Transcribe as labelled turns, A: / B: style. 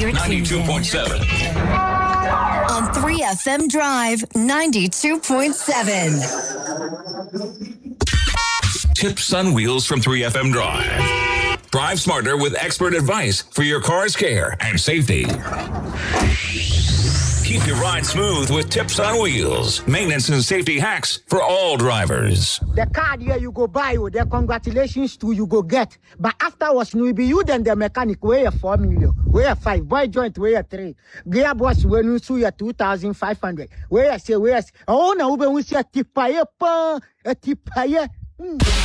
A: your
B: 92.7.
A: On 3FM Drive 92.7.
B: Tips on Wheels from 3FM Drive. Drive smarter with expert advice for your car's care and safety. Keep your ride smooth with Tips on Wheels. Maintenance and safety hacks for all drivers.
C: The card here you go buy, the congratulations to you go get. But afterwards, no be you then the mechanic weigh 4 million, weigh 5, boy joint weigh 3, gearbox when you sue 2,500. Where I say, oh, now we see a tip a tip